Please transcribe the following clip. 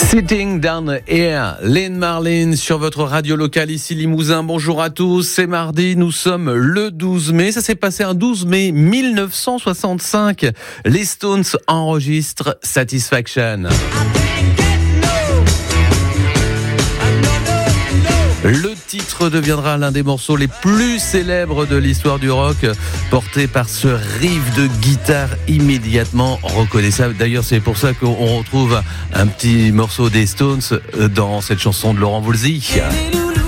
Sitting Down Here, Lynn Marlin sur votre radio locale ici Limousin. Bonjour à tous, c'est mardi, nous sommes le 12 mai. Ça s'est passé un 12 mai 1965. Les Stones enregistrent Satisfaction. Le titre deviendra l'un des morceaux les plus célèbres de l'histoire du rock, porté par ce riff de guitare immédiatement reconnaissable. D'ailleurs, c'est pour ça qu'on retrouve un petit morceau des Stones dans cette chanson de Laurent Voulzy.